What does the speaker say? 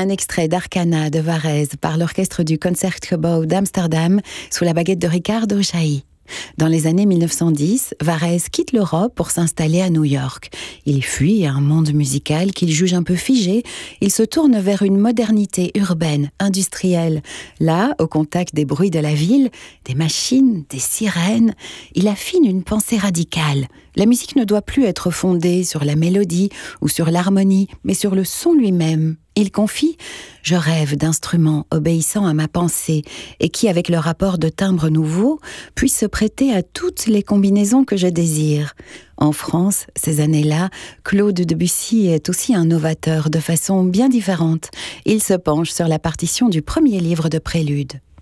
Un extrait d'Arcana de Varèse par l'orchestre du Concertgebouw d'Amsterdam sous la baguette de Ricardo Chailly. Dans les années 1910, Varèse quitte l'Europe pour s'installer à New York. Il fuit un monde musical qu'il juge un peu figé. Il se tourne vers une modernité urbaine, industrielle. Là, au contact des bruits de la ville, des machines, des sirènes, il affine une pensée radicale. La musique ne doit plus être fondée sur la mélodie ou sur l'harmonie, mais sur le son lui-même. Il confie « Je rêve d'instruments obéissant à ma pensée et qui, avec leur rapport de timbre nouveau, puissent se prêter à toutes les combinaisons que je désire. » En France, ces années-là, Claude Debussy est aussi un novateur de façon bien différente. Il se penche sur la partition du premier livre de Prélude.